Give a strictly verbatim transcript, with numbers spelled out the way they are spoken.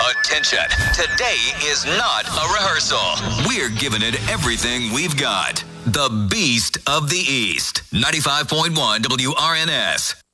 Attention. Today is not a rehearsal. We're giving it everything we've got. The Beast of the East. ninety-five point one W R N S.